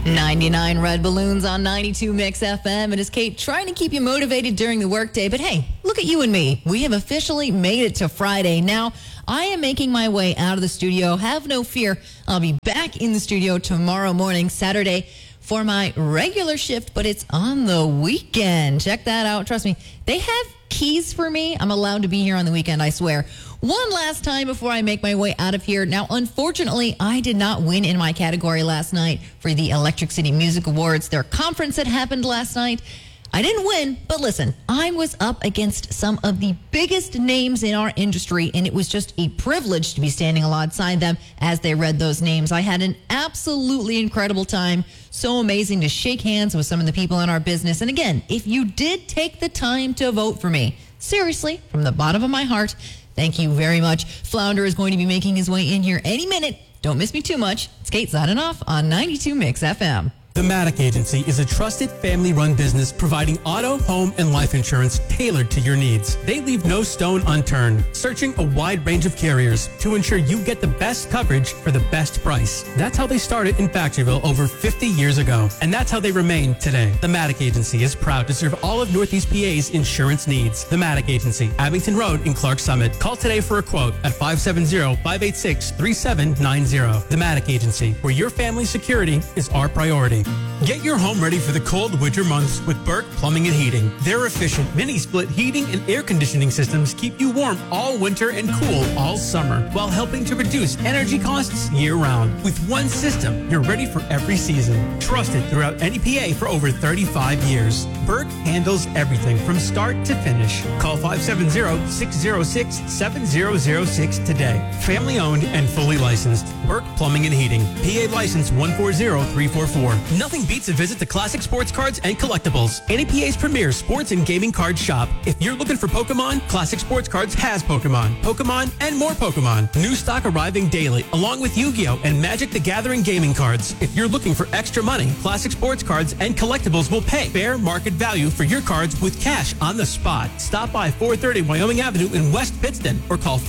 99 Red Balloons on 92 Mix FM. It is Kate trying to keep you motivated during the workday. But hey, look at you and me. We have officially made it to Friday. Now, I am making my way out of the studio. Have no fear. I'll be back in the studio tomorrow morning, Saturday, for my regular shift, but it's on the weekend. Check that out. Trust me, they have keys for me. I'm allowed to be here on the weekend, I swear. One last time before I make my way out of here. Now, unfortunately, I did not win in my category last night for the Electric City Music Awards, their conference that happened last night. I didn't win, but listen, I was up against some of the biggest names in our industry, and it was just a privilege to be standing alongside them as they read those names. I had an absolutely incredible time. So amazing to shake hands with some of the people in our business. And again, if you did take the time to vote for me, seriously, from the bottom of my heart, thank you very much. Flounder is going to be making his way in here any minute. Don't miss me too much. It's Kate signing off on 92 Mix FM. The Maddock Agency is a trusted family-run business providing auto, home, and life insurance tailored to your needs. They leave no stone unturned, searching a wide range of carriers to ensure you get the best coverage for the best price. That's how they started in Factoryville over 50 years ago, and that's how they remain today. The Maddock Agency is proud to serve all of Northeast PA's insurance needs. The Maddock Agency, Abington Road in Clark Summit. Call today for a quote at 570-586-3790. The Maddock Agency, where your family's security is our priority. Get your home ready for the cold winter months with Burke Plumbing and Heating. Their efficient mini-split heating and air conditioning systems keep you warm all winter and cool all summer while helping to reduce energy costs year-round. With one system, you're ready for every season. Trusted throughout any PA for over 35 years. Burke handles everything from start to finish. Call 570-606-7006 today. Family-owned and fully licensed. Burke Plumbing and Heating. PA license 140344. Nothing beats a visit to Classic Sports Cards and Collectibles, NAPA's premier sports and gaming card shop. If you're looking for Pokemon, Classic Sports Cards has Pokemon, and more Pokemon. New stock arriving daily, along with Yu-Gi-Oh! And Magic the Gathering gaming cards. If you're looking for extra money, Classic Sports Cards and Collectibles will pay fair market value for your cards with cash on the spot. Stop by 430 Wyoming Avenue in West Pittston or call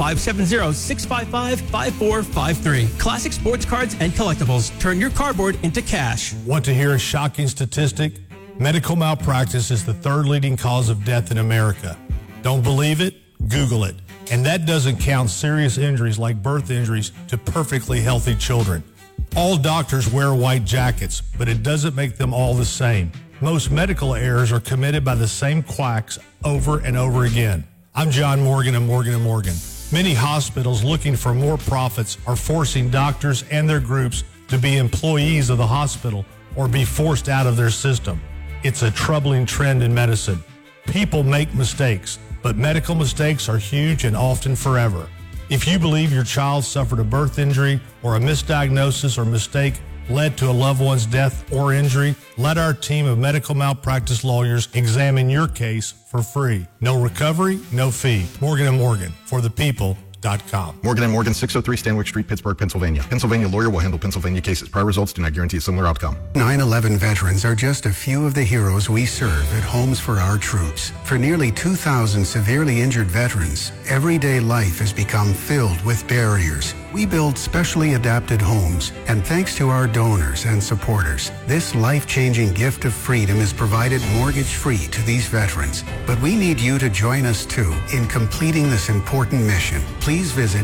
570-655-5453. Classic Sports Cards and Collectibles. Turn your cardboard into cash. Want to hear a shocking statistic? Medical malpractice is the third leading cause of death in America. Don't believe it? Google it. And that doesn't count serious injuries like birth injuries to perfectly healthy children. All doctors wear white jackets, but it doesn't make them all the same. Most medical errors are committed by the same quacks over and over again. I'm John Morgan of Morgan & Morgan. Many hospitals looking for more profits are forcing doctors and their groups to be employees of the hospital or be forced out of their system. It's a troubling trend in medicine. People make mistakes, but medical mistakes are huge and often forever. If you believe your child suffered a birth injury or a misdiagnosis or mistake led to a loved one's death or injury, let our team of medical malpractice lawyers examine your case for free. No recovery, no fee. Morgan & Morgan, for the people. Morgan & Morgan, 603 Stanwyck Street, Pittsburgh, Pennsylvania. Pennsylvania lawyer will handle Pennsylvania cases. Prior results do not guarantee a similar outcome. 9/11 veterans are just a few of the heroes we serve at Homes for Our Troops. For nearly 2,000 severely injured veterans, everyday life has become filled with barriers. We build specially adapted homes, and thanks to our donors and supporters, this life-changing gift of freedom is provided mortgage-free to these veterans. But we need you to join us, too, in completing this important mission. Please visit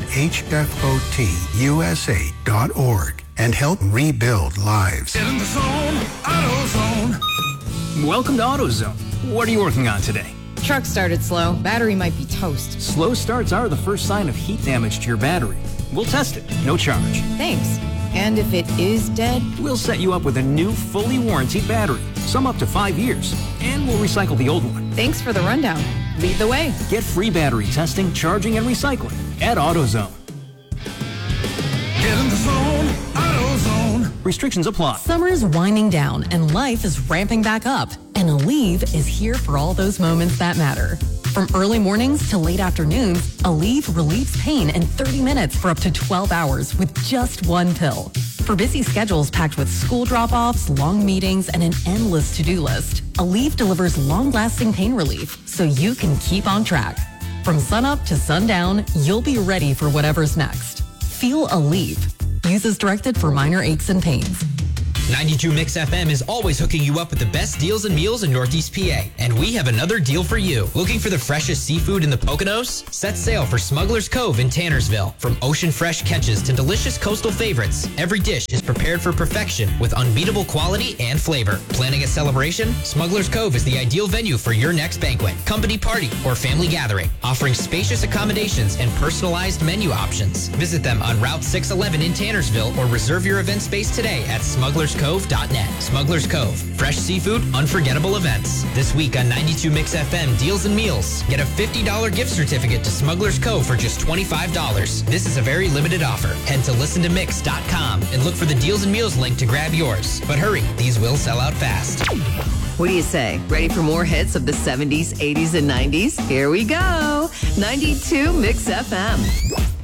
hfotusa.org and help rebuild lives. Get in the zone, AutoZone. Welcome to AutoZone. What are you working on today? Truck started slow. Battery might be toast. Slow starts are the first sign of heat damage to your battery. We'll test it, no charge. Thanks. And if it is dead? We'll set you up with a new, fully warranted battery, some up to 5 years, and we'll recycle the old one. Thanks for the rundown. Lead the way. Get free battery testing, charging, and recycling at AutoZone. Get in the zone, AutoZone. Restrictions apply. Summer is winding down and life is ramping back up. And Aleve is here for all those moments that matter. From early mornings to late afternoons, Aleve relieves pain in 30 minutes for up to 12 hours with just one pill. For busy schedules packed with school drop-offs, long meetings, and an endless to-do list, Aleve delivers long-lasting pain relief so you can keep on track. From sunup to sundown, you'll be ready for whatever's next. Feel Aleve. Use as directed for minor aches and pains. 92 Mix FM is always hooking you up with the best deals and meals in Northeast PA. And we have another deal for you. Looking for the freshest seafood in the Poconos? Set sail for Smuggler's Cove in Tannersville. From ocean fresh catches to delicious coastal favorites, every dish is prepared for perfection with unbeatable quality and flavor. Planning a celebration? Smuggler's Cove is the ideal venue for your next banquet, company party, or family gathering, offering spacious accommodations and personalized menu options. Visit them on Route 611 in Tannersville or reserve your event space today at smugglerscove.net. Smuggler's Cove. Fresh seafood, unforgettable events. This week on 92 Mix FM Deals and Meals. Get a $50 gift certificate to Smuggler's Cove for just $25. This is a very limited offer. Head to listentomix.com and look for the Deals and Meals link to grab yours. But hurry, these will sell out fast. What do you say? Ready for more hits of the 70s, 80s, and 90s? Here we go. 92 Mix FM.